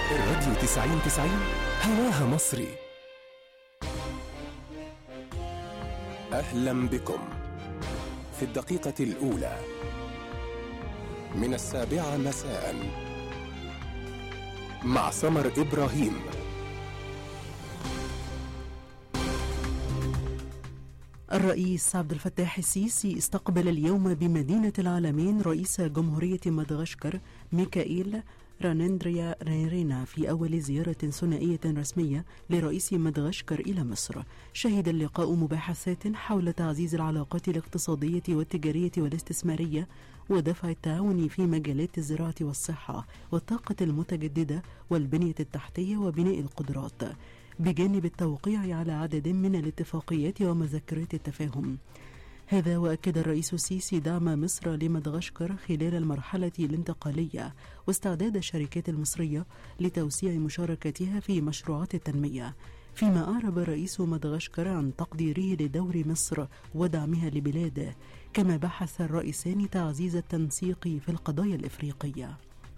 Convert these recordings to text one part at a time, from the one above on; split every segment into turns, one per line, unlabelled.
الراديو 90 هواها مصري. أهلا بكم في الدقيقة الأولى من 7 مساء مع سمر إبراهيم.
الرئيس عبد الفتاح السيسي استقبل اليوم بمدينة العالمين رئيس جمهورية مدغشقر ميكائيل رانندريا ريرينا في أول زيارة ثنائية رسمية لرئيس مدغشقر إلى مصر. شهد اللقاء مباحثات حول تعزيز العلاقات الاقتصادية والتجارية والاستثمارية ودفع التعاون في مجالات الزراعة والصحة والطاقة المتجددة والبنية التحتية وبناء القدرات، بجانب التوقيع على عدد من الاتفاقيات ومذكرات التفاهم. هذا وأكد الرئيس السيسي دعم مصر لمدغشقر خلال المرحلة الانتقالية واستعداد الشركات المصرية لتوسيع مشاركتها في مشروعات التنمية، فيما أعرب رئيس مدغشقر عن تقديره لدور مصر ودعمها لبلاده. كما بحث الرئيسان تعزيز التنسيق في القضايا الإفريقية.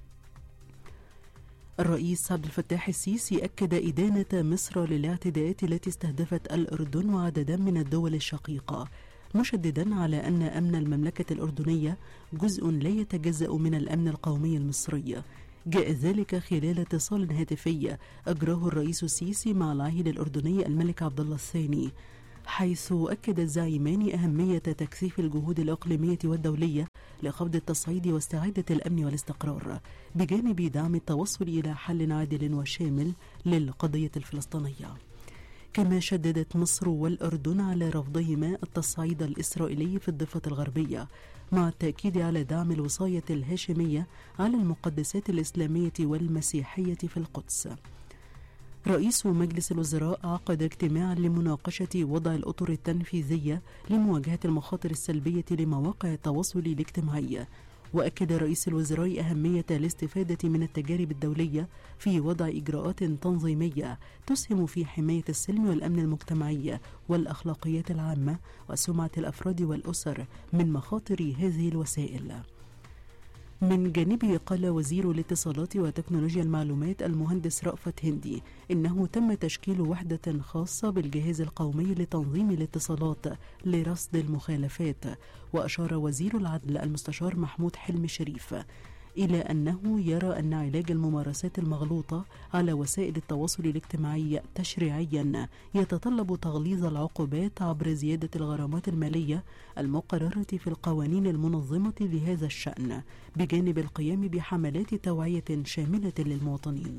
الرئيس عبد الفتاح السيسي أكد إدانة مصر للاعتداءات التي استهدفت الأردن وعددا من الدول الشقيقة، مشددا على أن أمن المملكة الأردنية جزء لا يتجزأ من الأمن القومي المصري. جاء ذلك خلال اتصال هاتفي أجراه الرئيس السيسي مع العاهل الأردني الملك عبد الله الثاني، حيث أكد الزعيمان أهمية تكثيف الجهود الإقليمية والدولية لخفض التصعيد واستعادة الأمن والاستقرار، بجانب دعم التوصل إلى حل عادل وشامل للقضية الفلسطينية. كما شددت مصر والأردن على رفضهما التصعيد الإسرائيلي في الضفة الغربية، مع التأكيد على دعم الوصاية الهاشمية على المقدسات الإسلامية والمسيحية في القدس. رئيس مجلس الوزراء عقد اجتماعا لمناقشة وضع الأطر التنفيذية لمواجهة المخاطر السلبية لمواقع التواصل الاجتماعي، وأكد رئيس الوزراء أهمية الاستفادة من التجارب الدولية في وضع إجراءات تنظيمية تسهم في حماية السلم والأمن المجتمعي والأخلاقيات العامة وسمعة الأفراد والأسر من مخاطر هذه الوسائل. من جانبه قال وزير الاتصالات وتكنولوجيا المعلومات المهندس رأفت هندي إنه تم تشكيل وحدة خاصة بالجهاز القومي لتنظيم الاتصالات لرصد المخالفات. وأشار وزير العدل المستشار محمود حلمي شريف إلى أنه يرى أن علاج الممارسات المغلوطة على وسائل التواصل الاجتماعي تشريعيا يتطلب تغليظ العقوبات عبر زيادة الغرامات المالية المقررة في القوانين المنظمة لهذا الشأن، بجانب القيام بحملات توعية شاملة للمواطنين.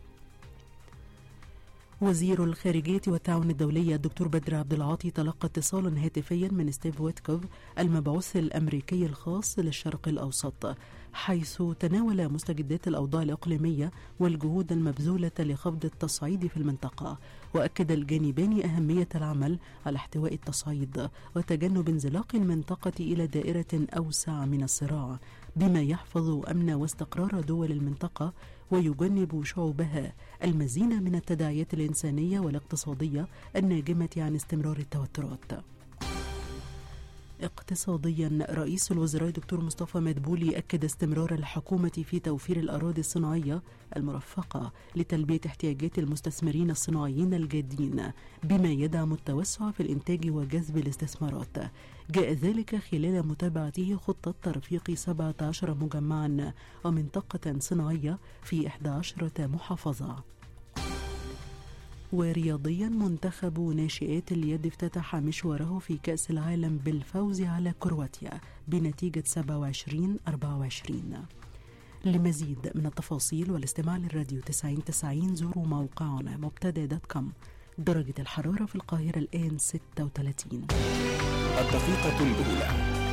وزير الخارجية والتعاون الدولي الدكتور بدر عبد العاطي تلقى اتصالا هاتفيا من ستيف ويتكوف المبعوث الأمريكي الخاص للشرق الأوسط، حيث تناول مستجدات الأوضاع الإقليمية والجهود المبذولة لخفض التصعيد في المنطقة. وأكد الجانبان أهمية العمل على احتواء التصعيد وتجنب انزلاق المنطقة إلى دائرة أوسع من الصراع، بما يحفظ أمن واستقرار دول المنطقة ويجنب شعوبها المزيد من التداعيات الإنسانية والاقتصادية الناجمة عن استمرار التوترات. اقتصاديا، رئيس الوزراء دكتور مصطفى مدبولي أكد استمرار الحكومة في توفير الأراضي الصناعية المرفقة لتلبية احتياجات المستثمرين الصناعيين الجادين، بما يدعم التوسع في الإنتاج وجذب الاستثمارات. جاء ذلك خلال متابعته خطة ترفيق 17 مجمعا ومنطقة صناعية في 11 محافظة. ورياضيا، منتخب ناشئات اليد افتتح مشواره في كأس العالم بالفوز على كرواتيا بنتيجة 27-24. لمزيد من التفاصيل والاستماع للراديو 90 زوروا موقعنا مبتدأ.com. درجة الحرارة في القاهرة الآن 36.
الدقيقة الأولى